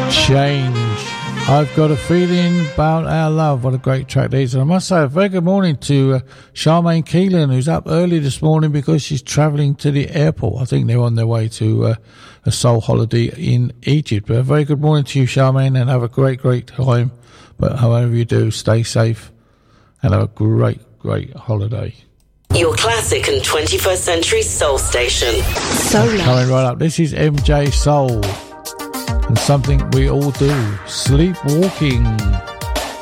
Change. I've got a feeling about our love. What a great track that is. And I must say a very good morning to Charmaine Keelan, who's up early this morning because she's travelling to the airport. I think they're on their way to a soul holiday in Egypt. But a very good morning to you, Charmaine, and have a great, great time. But however you do, stay safe and have a great, great holiday. Your classic and 21st century soul station. Solar. Coming right up. This is MJ Soul. And something we all do. Sleepwalking.